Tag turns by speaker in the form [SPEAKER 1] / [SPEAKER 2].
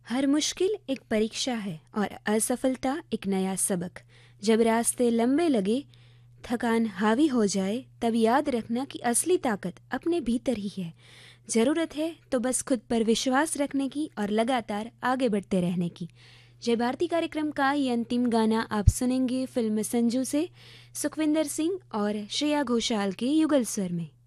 [SPEAKER 1] हर मुश्किल एक परीक्षा है और असफलता एक नया सबक। जब रास्ते लंबे लगे, थकान हावी हो जाए, तब याद रखना कि असली ताकत अपने भीतर ही है। ज़रूरत है तो बस खुद पर विश्वास रखने की और लगातार आगे बढ़ते रहने की। जय भारती कार्यक्रम का ये अंतिम गाना आप सुनेंगे फिल्म संजू से सुखविंदर सिंह और श्रेया घोषाल के युगल स्वर में।